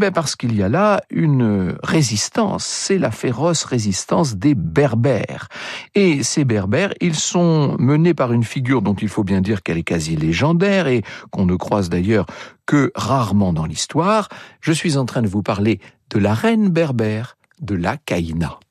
Parce qu'il y a là une résistance, c'est la féroce résistance des Berbères. Et ces Berbères, ils sont menés par une figure dont il faut bien dire qu'elle est quasi légendaire et qu'on ne croise d'ailleurs que rarement dans l'histoire. Je suis en train de vous parler de la reine berbère de la Caïna.